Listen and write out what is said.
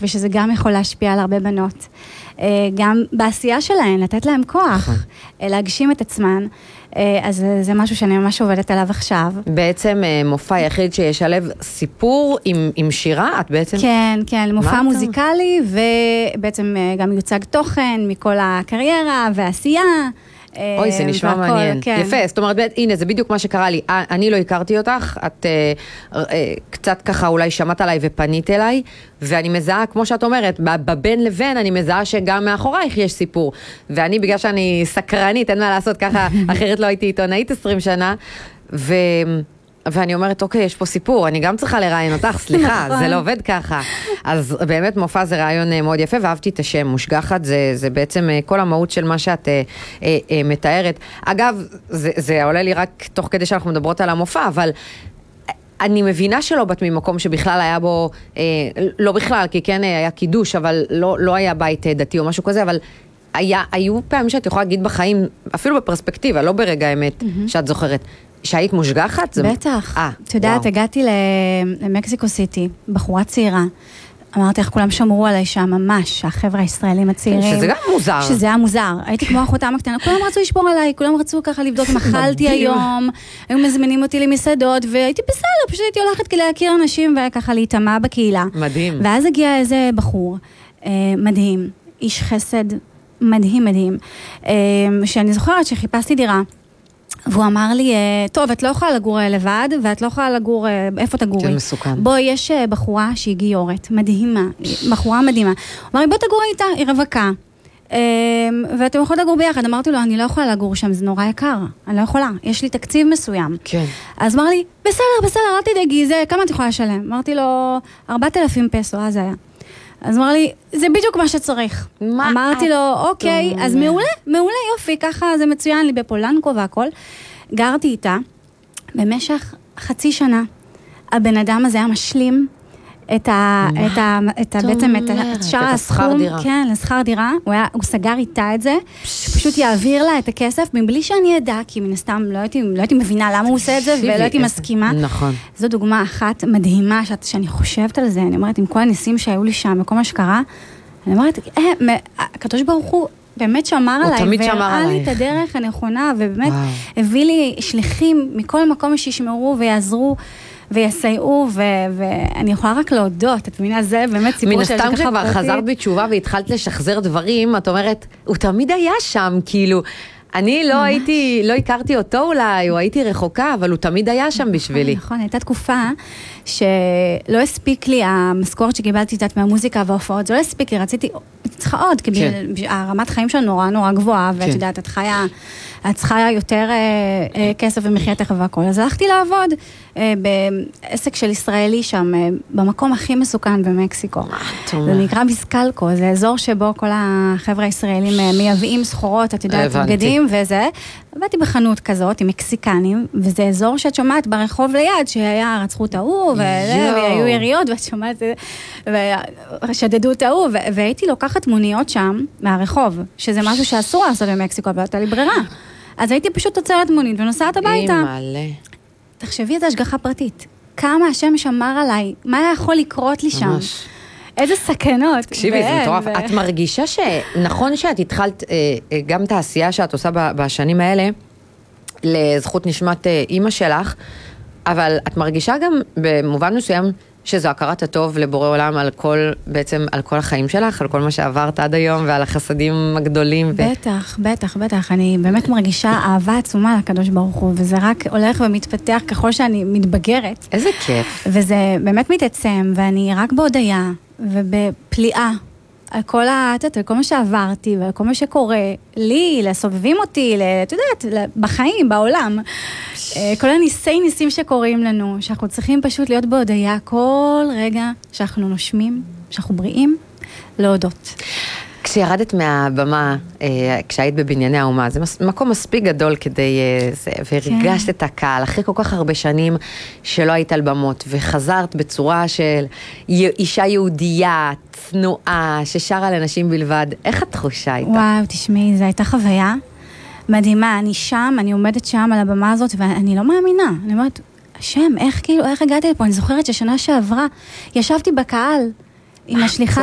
ושזה גם יכול להשפיע על הרבה בנות. גם בעשייה שלהן, לתת להן כוח, להגשים את עצמן. אז זה משהו שאני ממש עובדת עליו עכשיו. בעצם מופע יחיד שישלב סיפור עם שירה, את בעצם... כן, כן, מופע מוזיקלי, ובעצם גם יוצג תוכן מכל הקריירה והעשייה. אוי, זה נשמע מעניין. יפה, זאת אומרת, הנה, זה בדיוק מה שקרה לי. אני לא הכרתי אותך, את קצת ככה אולי שמעת עליי ופנית אליי, ואני מזהה, כמו שאת אומרת, בבין לבין אני מזהה שגם מאחורייך יש סיפור. ואני, בגלל שאני סקרנית, אין מה לעשות ככה, אחרת לא הייתי עיתונאית 20 שנה, ואני אומרת, אוקיי, יש פה סיפור, אני גם צריכה לראיין אותך, סליחה, זה לא עובד ככה. אז באמת מופע זה רעיון מאוד יפה, ואהבתי את השם, מושגחת, זה בעצם כל המהות של מה שאת מתארת. אגב, זה עולה לי רק תוך כדי שאנחנו מדברות על המופע, אבל אני מבינה שלא באת ממקום שבכלל היה בו, לא בכלל, כי כן היה קידוש, אבל לא היה בית דתי או משהו כזה, אבל היו פעמים שאת יכולה להגיד בחיים, אפילו בפרספקטיבה, לא ברגע האמת שאת זוכרת, שהיית מושגחת? בטח. את יודעת, הגעתי למקסיקו סיטי, בחורה צעירה. אמרתי איך כולם שמרו עליי שם ממש, החבר'ה הישראלים הצעירים. שזה גם מוזר. שזה היה מוזר. הייתי כמו אחותם הקטנה, כולם רצו לשבור עליי, כולם רצו ככה לבדוק אם אכלתי היום, היו מזמינים אותי למסעדות, והייתי בסדר, פשוט הייתי הולכת כדי להכיר אנשים וככה להתאמה בקהילה. מדהים. ואז הגיע איזה בחור, מדהים, איש חסד, מדהים, שאני זוכרת שחיפשתי דירה, והוא אמר לי, טוב, את לא יכולה לגור לבד, ואת לא יכולה לגור, איפה תגורי? זה מסוכן. בואי, יש בחורה שהיא גיורת, מדהימה, בחורה מדהימה. הוא אמר לי, בוא תגורי איתה, היא רווקה. ואתם יכולים לגור ביחד. אמרתי לו, אני לא יכולה לגור שם, זה נורא יקר. אני לא יכולה, יש לי תקציב מסוים. כן. אז אמר לי, בסדר, אל תדאגי, זה, כמה את יכולה לשלם? אמרתי לו, 4,000 פסו, אז זה היה. אז אמר לי, זה בדיוק מה שצריך. אמרתי לו, אוקיי, אז מעולה, יופי, ככה זה מצוין לי בפולנקו והכל. גרתי איתה במשך חצי שנה. הבן אדם הזה היה משלים בעצם את שאר הסכום, כן, לשכר דירה, הוא סגר איתה את זה, שפשוט יעביר לה את הכסף, מבלי שאני אדע, כי מן הסתם לא הייתי מבינה למה הוא עושה את זה, ולא הייתי מסכימה. נכון. זו דוגמה אחת מדהימה, שאני חושבת על זה, אני אומרת, עם כל הניסים שהיו לי שם, וכל מה שקרה, אני אומרת, הקדוש ברוך הוא באמת שמר עליי, והראה לי את הדרך הנכונה, ובאמת הביא לי שליחים מכל מקום שישמרו ויעזרו, ויסייעו, ואני יכולה רק להודות, את מבינה, זה באמת סיפור של מן הסתם כשכבר חזרת בתשובה והתחלת לשחזר דברים, את אומרת, הוא תמיד היה שם, כאילו, אני לא הכרתי אותו אולי, או הייתי רחוקה, אבל הוא תמיד היה שם בשבילי. נכון, הייתה תקופה שלא הספיק לי המשכורת שקיבלתי איתת מהמוזיקה וההופעות, זה לא הספיק לי, רציתי, צריכה עוד, כי הרמת חיים שלנו נורא נורא גבוהה, ואת יודעת, את צריכה יותר כסף ומחיה תכף והכל. אז הלכתי לעבוד בעסק של ישראלי שם, במקום הכי מסוכן במקסיקו. זה נקרא ביסקלקו, זה אזור שבו כל החבר'ה הישראלים מייבאים סחורות, את יודעת, בגדים וזה. עבדתי בחנות כזאת עם מקסיקנים, וזה אזור שאת שומעת ברחוב ליד, שהיה רצחו את ההוא, והיו יריות, ואת שומעת, ושדדו את ההוא, והייתי לוקחת מוניות שם, מהרחוב, שזה משהו שאסור לעשות במקסיקו, אבל הייתה לי ברירה. אז הייתי פשוט עוצרת מונית, ונוסעת הביתה. תחשבי את השגחה פרטית. כמה השם שמר עליי, מה היה יכול לקרות לי שם? ממש. איזה סכנות. תקשיבי, זה מטורף. את מרגישה שנכון שאת התחלת גם את העשייה שאת עושה בשנים האלה, לזכות נשמת אימא שלך, אבל את מרגישה גם במובן מסוים שזו הכרת הטוב לבורא עולם בעצם על כל החיים שלך, על כל מה שעברת עד היום ועל החסדים הגדולים. בטח. אני באמת מרגישה אהבה עצומה לקדוש ברוך הוא, וזה רק הולך ומתפתח ככל שאני מתבגרת. איזה כיף. וזה באמת מתעצם, ואני רק בהודעה ובפליאה על כל מה שעברתי ועל כל מה שקורה לי, לסובבים אותי, את יודעת, בחיים, בעולם. כל הניסים שקורים לנו, שאנחנו צריכים פשוט להיות בהודעה כל רגע שאנחנו נושמים, שאנחנו בריאים, להודות. כשירדת מהבמה, כשהיית בבנייני האומה, זה מקום מספיק גדול כדי זה, והרגשת את הקהל, אחרי כל כך הרבה שנים שלא היית על במות, וחזרת בצורה של אישה יהודייה, צנועה, ששרה לנשים בלבד. איך התחושה הייתה? וואו, תשמעי, זו הייתה חוויה מדהימה. אני עומדת שם על הבמה הזאת, ואני לא מאמינה. אני אומרת, השם, איך הגעתי לפה? אני זוכרת ששנה שעברה, ישבתי בקהל, עם השליחה